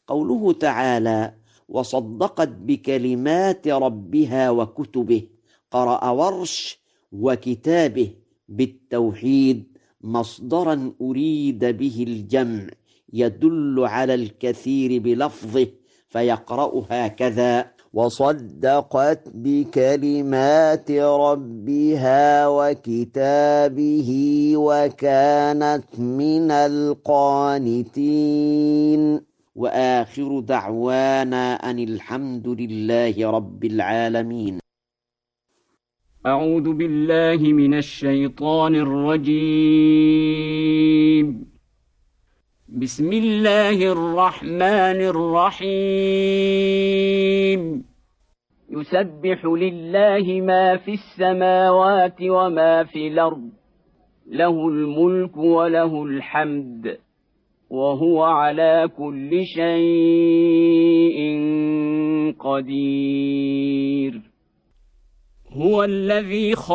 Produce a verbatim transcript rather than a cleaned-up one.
قوله تعالى: وصدقت بكلمات ربها وكتبه، قرأ ورش وكتابه بالتوحيد مصدرا أريد به الجمع يدل على الكثير بلفظه، فيقرأ هكذا: وصدقت بكلمات ربها وكتابه وكانت من القانتين. وآخر دعوانا أن الحمد لله رب العالمين. أعوذ بالله من الشيطان الرجيم. بسم الله الرحمن الرحيم. يسبح لله ما في السماوات وما في الأرض، له الملك وله الحمد، وهو على كل شيء قدير. هو الذي خلق